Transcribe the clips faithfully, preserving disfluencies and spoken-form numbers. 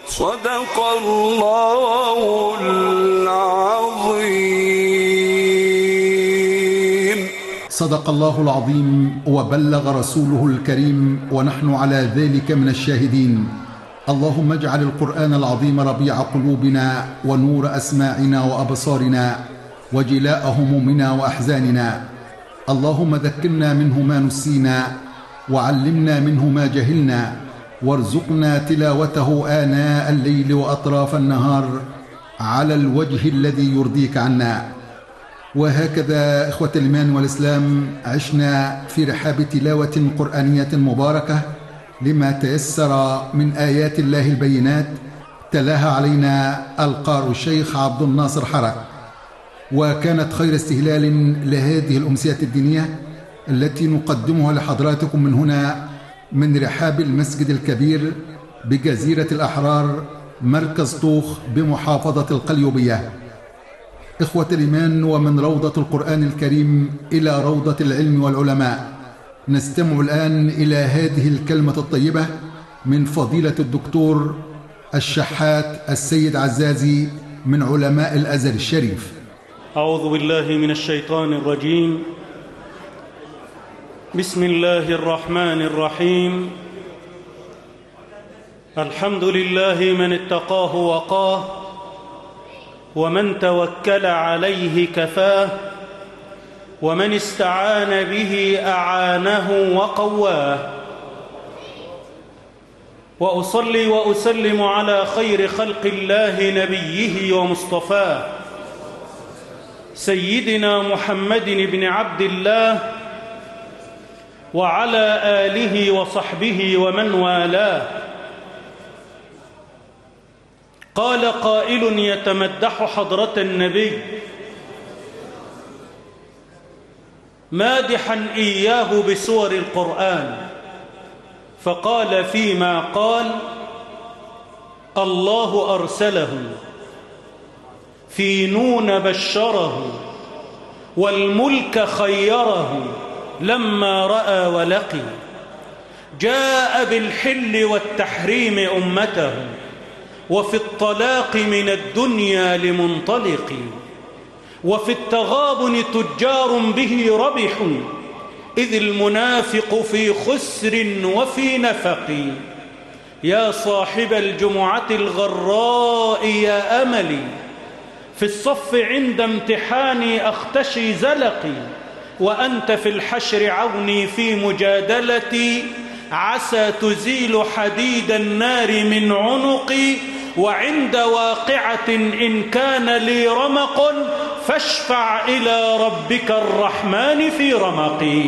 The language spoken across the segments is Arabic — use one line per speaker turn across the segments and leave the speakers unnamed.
صدق الله العظيم.
صدق الله العظيم وبلغ رسوله الكريم، ونحن على ذلك من الشاهدين. اللهم اجعل القرآن العظيم ربيع قلوبنا ونور أسماعنا وأبصارنا وجلاء همومنا وأحزاننا. اللهم ذكرنا منه ما نسينا وعلمنا منه ما جهلنا، وارزقنا تلاوته آناء الليل وأطراف النهار على الوجه الذي يرضيك عنا. وهكذا إخوة الإيمان والإسلام عشنا في رحاب تلاوة قرآنية مباركة لما تيسر من آيات الله البينات، تلاها علينا القارئ الشيخ عبد الناصر حرك، وكانت خير استهلال لهذه الأمسية الدينية التي نقدمها لحضراتكم من هنا من رحاب المسجد الكبير بجزيرة الأحرار مركز طوخ بمحافظة القليوبية. إخوة الإيمان، ومن روضة القرآن الكريم إلى روضة العلم والعلماء، نستمع الآن إلى هذه الكلمة الطيبة من فضيلة الدكتور الشحات السيد عزازي من علماء الأزهر الشريف.
أعوذ بالله من الشيطان الرجيم. بسم الله الرحمن الرحيم. الحمد لله من اتقاه وقاه، ومن توكل عليه كفاه، ومن استعان به أعانه وقواه. وأصلي وأسلم على خير خلق الله نبيه ومصطفاه سيدنا محمد بن عبد الله، وعلى آله وصحبه ومن والاه. قال قائل يتمدح حضرة النبي مادحا إياه بسور القرآن، فقال فيما قال: الله أرسله في نون بشره، والملك خيره لما رأى ولقي. جاء بالحل والتحريم أمته، وفي الطلاق من الدنيا لمنطلق، وفي التغابن تجار به ربح، إذ المنافق في خسر وفي نفق. يا صاحب الجمعة الغراء يا أملي، في الصف عند امتحاني أختشي زلقي، وأنت في الحشر عوني في مجادلتي، عسى تزيل حديد النار من عنقي، وعند واقعة إن كان لي رمق، فاشفع إلى ربك الرحمن في رمقي.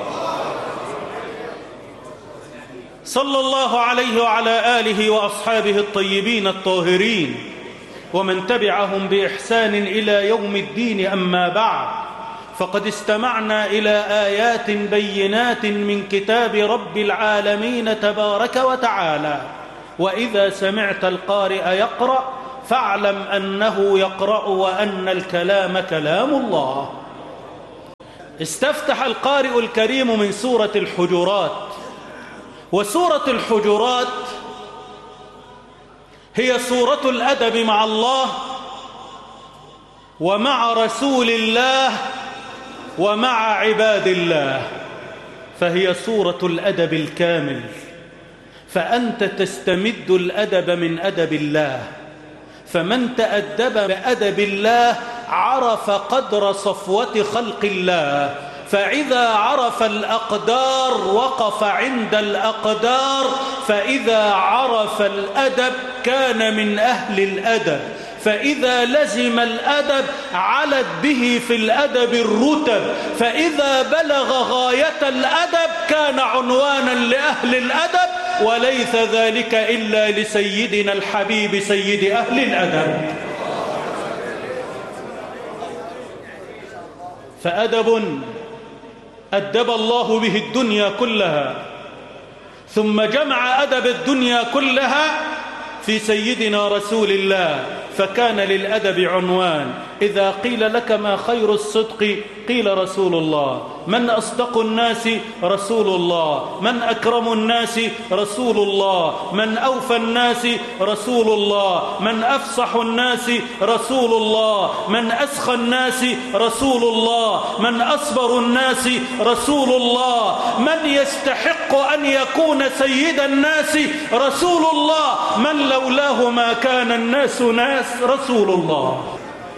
صلى الله عليه وعلى آله وأصحابه الطيبين الطاهرين، ومن تبعهم بإحسان إلى يوم الدين. أما بعد، فقد استمعنا إلى آيات بينات من كتاب رب العالمين تبارك وتعالى. وإذا سمعت القارئ يقرأ فاعلم أنه يقرأ وأن الكلام كلام الله. استفتح القارئ الكريم من سورة الحجرات، وسورة الحجرات هي سورة الأدب مع الله ومع رسول الله ومع عباد الله، فهي سورة الأدب الكامل. فأنت تستمد الأدب من أدب الله، فمن تأدب بأدب الله عرف قدر صفوة خلق الله، فإذا عرف الأقدار وقف عند الأقدار، فإذا عرف الأدب كان من أهل الأدب، فإذا لزم الأدب علت به في الأدب الرتب، فإذا بلغ غاية الأدب كان عنوانا لأهل الأدب، وليس ذلك إلا لسيدنا الحبيب سيد أهل الأدب. فأدب أدب الله به الدنيا كلها، ثم جمع أدب الدنيا كلها في سيدنا رسول الله، فكان للأدب عنوان: إذا قيل لك ما خير الصدق قيل رسول الله. من أصدق الناس؟ رسول الله. من أكرم الناس؟ رسول الله. من أوفى الناس؟ رسول الله. من أفصح الناس؟ رسول الله. من أسخى الناس؟ رسول الله. من أصبر الناس؟ رسول الله. من يستحق أن يكون سيد الناس؟ رسول الله. من لولاه ما كان الناس ناس؟ رسول الله.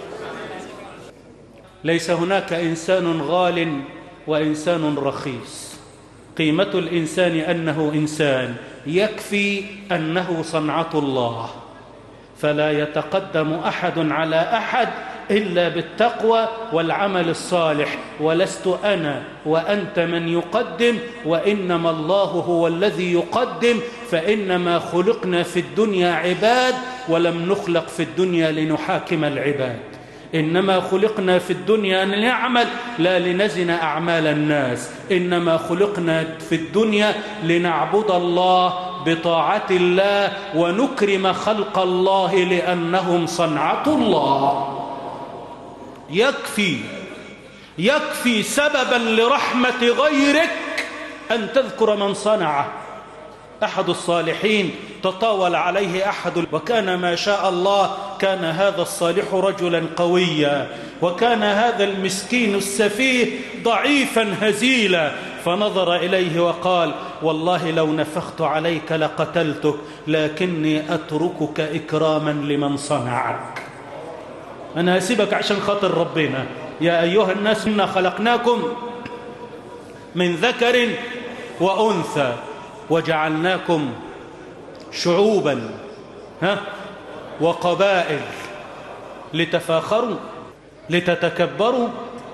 ليس هناك إنسان غال وإنسان رخيص. قيمة الإنسان أنه إنسان، يكفي أنه صنعة الله، فلا يتقدم أحد على أحد إلا بالتقوى والعمل الصالح. ولست أنا وأنت من يقدم، وإنما الله هو الذي يقدم. فإنما خلقنا في الدنيا عباد، ولم نخلق في الدنيا لنحاكم العباد. إنما خلقنا في الدنيا لنعمل لا لنزن أعمال الناس. إنما خلقنا في الدنيا لنعبد الله بطاعة الله ونكرم خلق الله لأنهم صنعة الله. يكفي يكفي سببا لرحمة غيرك أن تذكر من صنعه. أحد الصالحين تطاول عليه أحد، وكان ما شاء الله كان هذا الصالح رجلا قويا، وكان هذا المسكين السفيه ضعيفا هزيلا، فنظر إليه وقال: والله لو نفخت عليك لقتلتك، لكني أتركك إكراما لمن صنعك. أنا أسيبك عشان خاطر ربنا. يا أيها الناس إنا خلقناكم من ذكر وأنثى وجعلناكم شعوبا ها وقبائل لتفاخروا لتتكبروا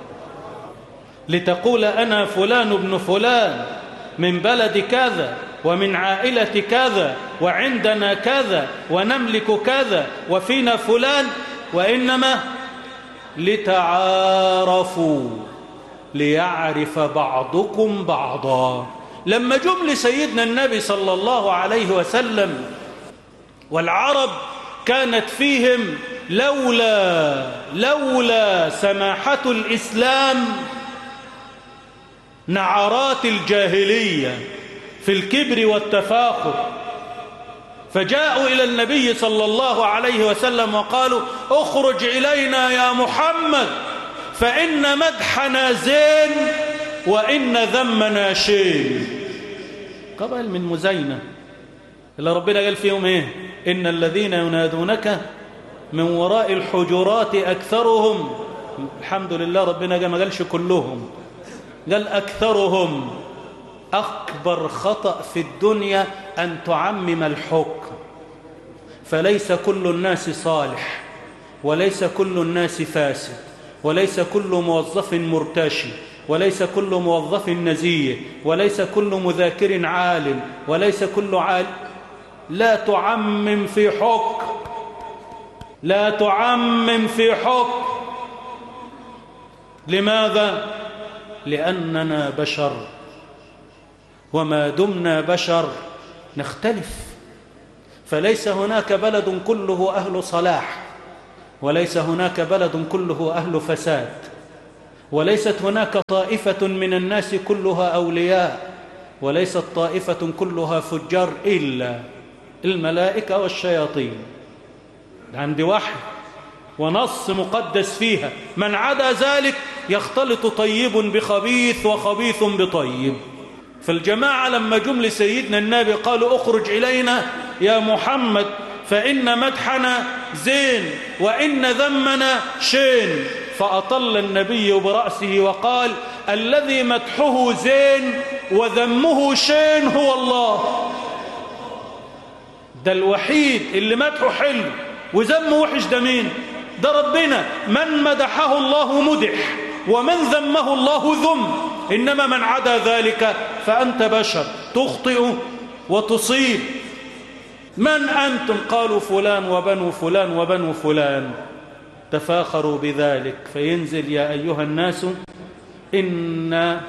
لتقول أنا فلان ابن فلان من بلد كذا ومن عائلة كذا وعندنا كذا ونملك كذا وفينا فلان، وإنما لتعارفوا ليعرف بعضكم بعضا. لما جم لسيدنا النبي صلى الله عليه وسلم والعرب كانت فيهم لولا لولا سماحة الإسلام نعرات الجاهلية في الكبر والتفاخر، فجاءوا إلى النبي صلى الله عليه وسلم وقالوا: اخرج إلينا يا محمد فإن مدحنا زين وإن ذمنا شين. قبل من مزينة اللي ربنا قال فيهم إيه؟ إن الذين ينادونك من وراء الحجرات أكثرهم، الحمد لله ربنا قال ما قالش كلهم، قال أكثرهم. أكبر خطأ في الدنيا أن تعمم الحكم، فليس كل الناس صالح، وليس كل الناس فاسد، وليس كل موظف مرتشي، وليس كل موظف نزيه، وليس كل مذاكر عالم، وليس كل عالم. لا تعمم في حكم، لا تعمم في حكم. لماذا؟ لأننا بشر، وما دمنا بشر نختلف. فليس هناك بلد كله أهل صلاح، وليس هناك بلد كله أهل فساد، وليست هناك طائفة من الناس كلها أولياء، وليست طائفة كلها فجار إلا الملائكة والشياطين. عندي وحي ونص مقدس فيها، من عدا ذلك يختلط طيب بخبيث وخبيث بطيب. فالجماعة لما جم لسيدنا النبي قالوا: اخرج إلينا يا محمد فإن مدحنا زين وإن ذمنا شين. فأطل النبي برأسه وقال: الذي مدحه زين وذمه شين هو الله. ده الوحيد اللي مدحه حلو وذمه وحش، ده مين؟ ده ربنا. من مدحه الله مدح، ومن ذمه الله ذم. إنما من عدا ذلك فأنت بشر تخطئ وتصيب. من أنتم؟ قالوا فلان وبنو فلان وبنو فلان. تفاخروا بذلك. فينزل: يا أيها الناس إنا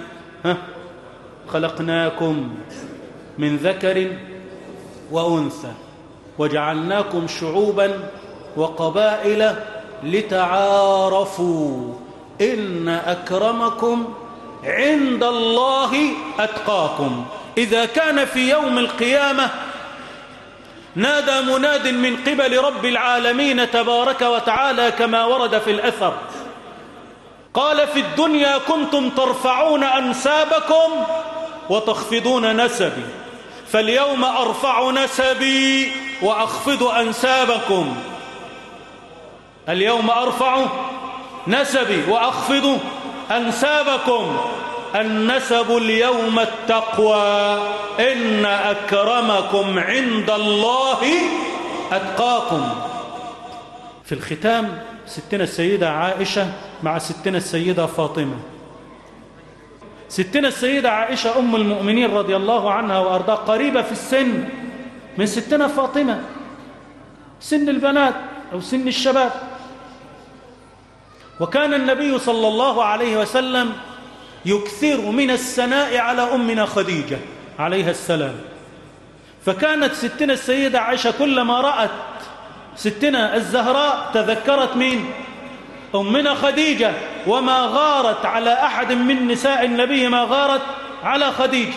خلقناكم من ذكر وأنثى وجعلناكم شعوبا وقبائل لتعارفوا إن أكرمكم عند الله أتقاكم. إذا كان في يوم القيامة نادى مناد من قبل رب العالمين تبارك وتعالى كما ورد في الأثر، قال: في الدنيا كنتم ترفعون أنسابكم وتخفضون نسبي، فاليوم أرفع نسبي وأخفض أنسابكم. اليوم أرفع نسبي وأخفض أنسابكم. النسب اليوم التقوى، إن أكرمكم عند الله أتقاكم. في الختام ستنا السيدة عائشة مع ستنا السيدة فاطمة. ستنا السيدة عائشة أم المؤمنين رضي الله عنها وأرضاها قريبة في السن من ستنا فاطمة، سن البنات أو سن الشباب. وكان النبي صلى الله عليه وسلم يكثر من الثناء على أمنا خديجة عليها السلام، فكانت ستنا السيدة عائشة كلما رأت ستنا الزهراء تذكرت مين؟ أمنا خديجة، وما غارت على أحد من نساء النبي ما غارت على خديجة.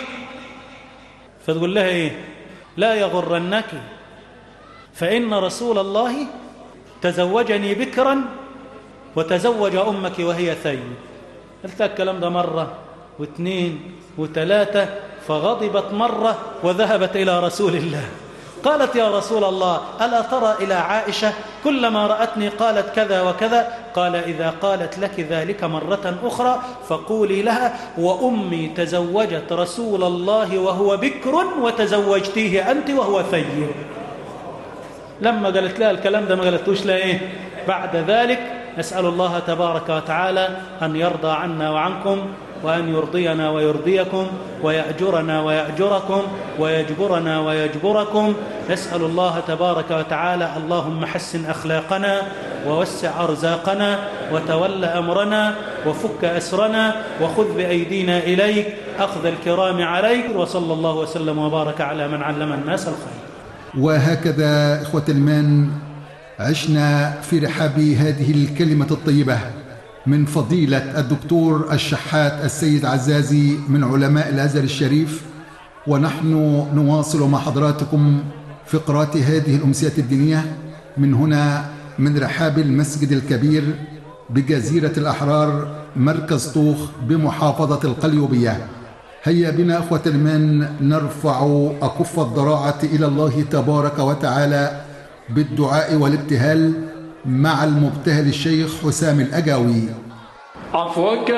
فتقول لها إيه؟ لا يغرنك فإن رسول الله تزوجني بكرا وتزوج أمك وهي ثيب. قلت الكلام ده مرة واثنين وثلاثة، فغضبت مرة وذهبت إلى رسول الله قالت: يا رسول الله، ألا ترى إلى عائشة كلما رأتني قالت كذا وكذا؟ قال: إذا قالت لك ذلك مرة أخرى فقولي لها: وأمي تزوجت رسول الله وهو بكر وتزوجتيه أنت وهو ثيب. لما قالت لها الكلام ده ما قالتوش لا إيه بعد ذلك. نسأل الله تبارك وتعالى أن يرضى عنا وعنكم، وأن يرضينا ويرضيكم، ويأجرنا ويأجركم، ويجبرنا ويجبركم. نسأل الله تبارك وتعالى: اللهم حسن أخلاقنا، ووسع أرزاقنا، وتول أمرنا، وفك أسرنا، وخذ بأيدينا إليك أخذ الكرام عليك. وصلى الله وسلم وبارك على من علم الناس الخير.
وهكذا إخوة الإيمان عشنا في رحاب هذه الكلمة الطيبة من فضيلة الدكتور الشحات السيد عزازي من علماء الأزهر الشريف، ونحن نواصل مع حضراتكم فقرات هذه الأمسية الدينية من هنا من رحاب المسجد الكبير بجزيرة الأحرار مركز طوخ بمحافظة القليوبية. هيا بنا أخوة الإيمان نرفع أكف الضراعة إلى الله تبارك وتعالى بالدعاء والابتهال مع المبتهل الشيخ حسام الأجاوي.
عفوك